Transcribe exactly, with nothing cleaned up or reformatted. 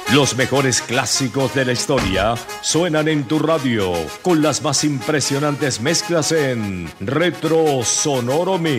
Los mejores clásicos de la historia suenan en tu radio con las más impresionantes mezclas en Retro Sonoro Mix.